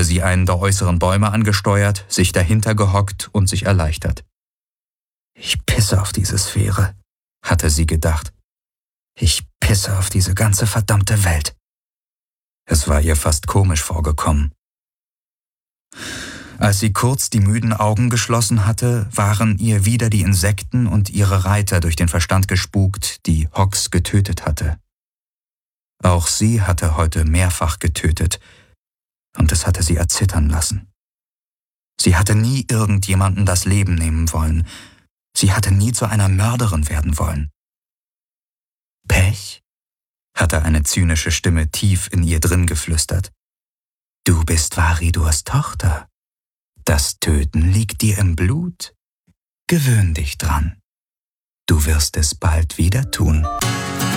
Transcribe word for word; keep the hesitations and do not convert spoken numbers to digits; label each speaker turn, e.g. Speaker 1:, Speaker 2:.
Speaker 1: hatte sie einen der äußeren Bäume angesteuert, sich dahinter gehockt und sich erleichtert. »Ich pisse auf diese Sphäre«, hatte sie gedacht. »Ich pisse auf diese ganze verdammte Welt.« Es war ihr fast komisch vorgekommen. Als sie kurz die müden Augen geschlossen hatte, waren ihr wieder die Insekten und ihre Reiter durch den Verstand gespukt, die Hox getötet hatte. Auch sie hatte heute mehrfach getötet, und es hatte sie erzittern lassen. Sie hatte nie irgendjemanden das Leben nehmen wollen. Sie hatte nie zu einer Mörderin werden wollen. »Pech?«, hatte eine zynische Stimme tief in ihr drin geflüstert. »Du bist Varidors Tochter. Das Töten liegt dir im Blut. Gewöhn dich dran. Du wirst es bald wieder tun.«